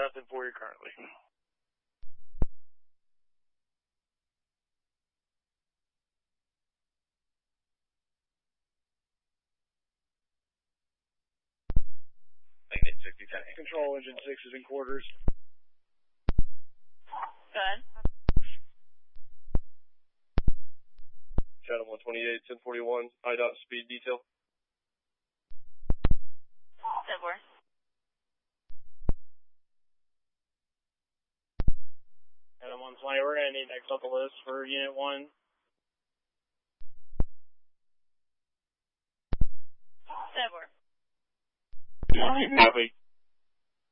nothing for you currently. Control, engine 6 is in quarters. Good. Chatham 128, 1041, IDOT speed detail. 10-4. Chatham 120, we're going to need next on the list for Unit 1. 10-4. Copy.